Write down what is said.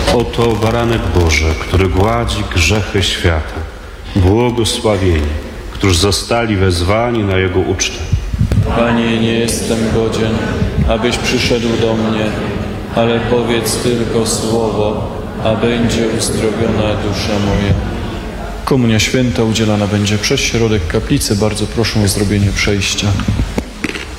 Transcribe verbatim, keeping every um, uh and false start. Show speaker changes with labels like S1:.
S1: Oto baranek Boży, który gładzi grzechy świata. Błogosławieni, którzy zostali wezwani na Jego ucztę.
S2: Panie, nie jestem godzien, abyś przyszedł do mnie, ale powiedz tylko słowo, a będzie uzdrowiona dusza moja. Komunia święta udzielana będzie przez środek kaplicy. Bardzo proszę o zrobienie przejścia.